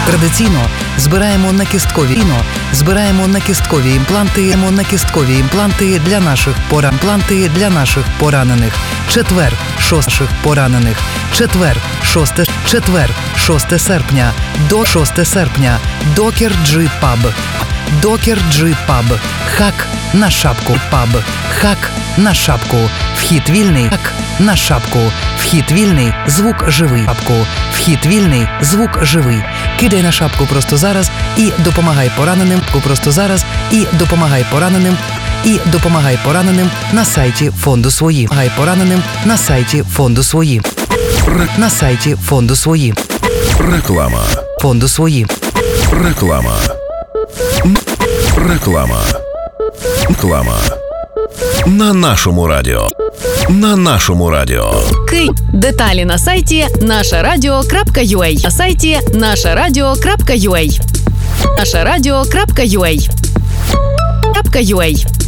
Традиційно збираємо накісткові імпланти для наших поранених. Четвер, 6 серпня до 6 серпня. Докер Джи Паб. Хак на шапку. Вхід вільний. Вхід вільний. Звук живий. Кидай на шапку просто зараз і допомагай пораненим. На сайті фонду свої. Реклама. На нашому радіо. Кий. Деталі на сайті нашарадіо.ua. нашарадіо.ua.